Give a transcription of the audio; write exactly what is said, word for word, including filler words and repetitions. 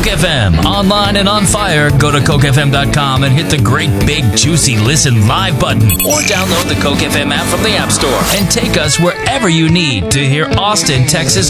Coke F M. Online and on fire, go to coke f m dot com and hit the great big juicy listen live button. Or download the Coke F M app from the App Store and take us wherever you need to hear Austin, Texas